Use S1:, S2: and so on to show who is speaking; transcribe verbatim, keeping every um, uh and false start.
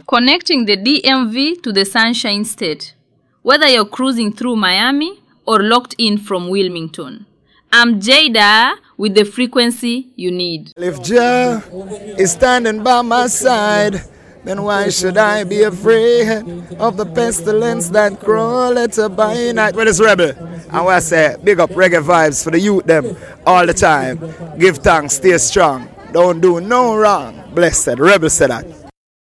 S1: connecting the D M V to the Sunshine State, whether you're cruising through Miami or locked in from Wilmington. I'm Jada with the frequency you need.
S2: If Jah is standing by my side, then why should I be afraid of the pestilence that crawleth by night? Well, it's Rebel. And what I say, big up reggae vibes for the youth them all the time. Give thanks, stay strong. Don't do no wrong. Blessed. Rebel said that.